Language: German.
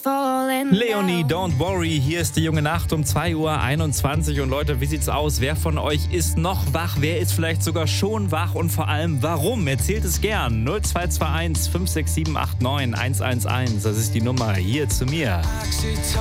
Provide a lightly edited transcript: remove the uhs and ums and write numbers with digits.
Leonie, Don't Worry, hier ist die junge Nacht um 2:21 Uhr. Und Leute, wie sieht's aus? Wer von euch ist noch wach? Wer ist vielleicht sogar schon wach? Und vor allem, warum? Erzählt es gern. 0221 56789 111. Das ist die Nummer hier zu mir.